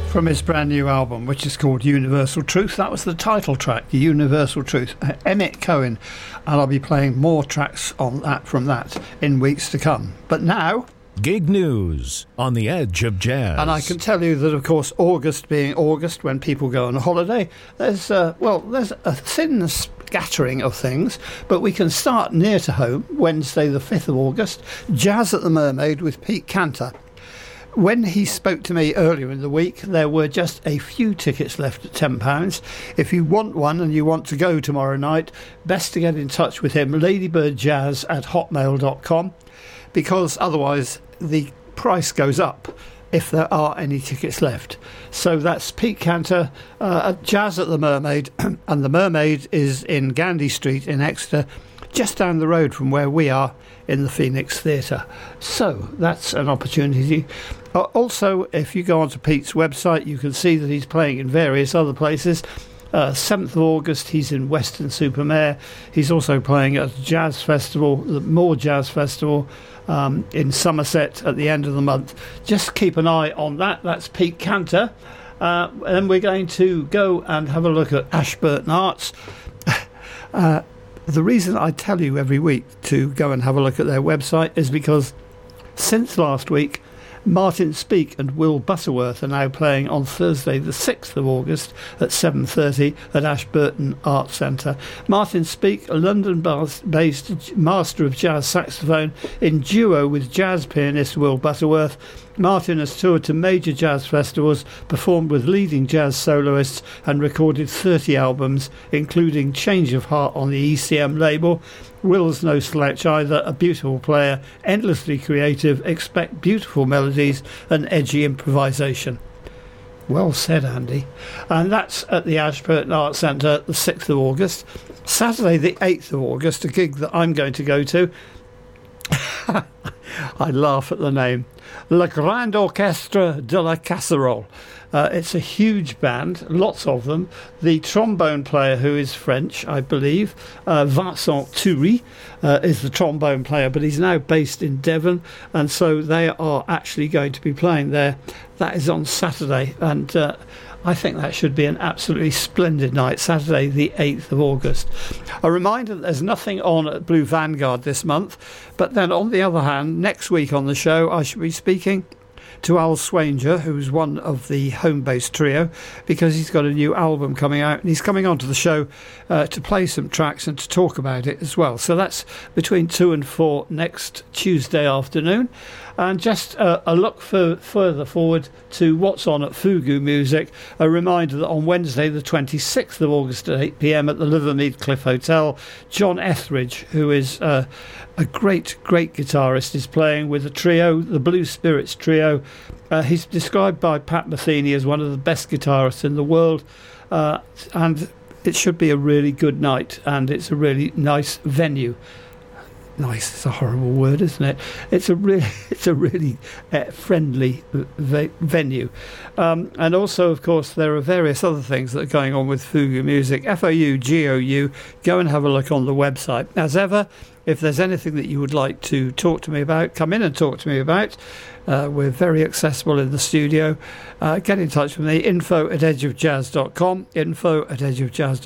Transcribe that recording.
From his brand new album, which is called Universal Truth. That was the title track, Universal Truth. Emmett Cohen, and I'll be playing more tracks on that from that in weeks to come. But now, Gig News on the Edge of Jazz. And I can tell you that, of course, August being August, when people go on a holiday, there's a thin scattering of things, but we can start near to home, Wednesday the 5th of August, Jazz at the Mermaid with Pete Cantor. When he spoke to me earlier in the week, there were just a few tickets left at £10. If you want one and you want to go tomorrow night, best to get in touch with him, ladybirdjazz@hotmail.com, because otherwise the price goes up if there are any tickets left. So that's Pete Cantor at Jazz at the Mermaid, and the Mermaid is in Gandy Street in Exeter, just down the road from where we are in the Phoenix Theatre. So that's an opportunity. Also, if you go onto Pete's website, you can see that he's playing in various other places. 7th of August, he's in Weston-super-Mare. He's also playing at the Jazz Festival, the Moore Jazz Festival, in Somerset at the end of the month. Just keep an eye on that. That's Pete Cantor. And we're going to go and have a look at Ashburton Arts. The reason I tell you every week to go and have a look at their website is because since last week, Martin Speake and Will Butterworth are now playing on Thursday the 6th of August at 7:30 at Ashburton Arts Centre. Martin Speake, a London-based master of jazz saxophone, in duo with jazz pianist Will Butterworth. Martin has toured to major jazz festivals, performed with leading jazz soloists and recorded 30 albums, including Change of Heart on the ECM label. Will's no slouch either, a beautiful player, endlessly creative, expect beautiful melodies and edgy improvisation. Well said, Andy. And that's at the Ashburton Arts Centre, the 6th of August. Saturday the 8th of August, a gig that I'm going to go to. I laugh at the name. La Grande Orchestre de la Casserole. It's a huge band, lots of them. The trombone player, who is French, I believe, Vincent Toury, is the trombone player, but he's now based in Devon, and so they are actually going to be playing there. That is on Saturday, and I think that should be an absolutely splendid night, Saturday the 8th of August. A reminder that there's nothing on at Blue Vanguard this month, but then on the other hand, next week on the show I shall be speaking to Al Swanger, who's one of the home-based trio, because he's got a new album coming out, and he's coming onto the show to play some tracks and to talk about it as well. So that's between 2 and 4 next Tuesday afternoon. And just a look further forward to what's on at Fugu Music. A reminder that on Wednesday the 26th of August at 8 p.m. at the Livermead Cliff Hotel, John Etheridge, who is a great guitarist, is playing with a trio, the Blue Spirits Trio. He's described by Pat Metheny as one of the best guitarists in the world, and it should be a really good night, and it's a really nice venue. Nice, it's a horrible word, isn't it? It's a really friendly venue. And also, of course, there are various other things that are going on with Fugu Music. FOUGOU. Go and have a look on the website. As ever, if there's anything that you would like to talk to me about, come in and talk to me about. We're very accessible in the studio. Get in touch with me, info@edgeofjazz.com, info@edgeofjazz.com.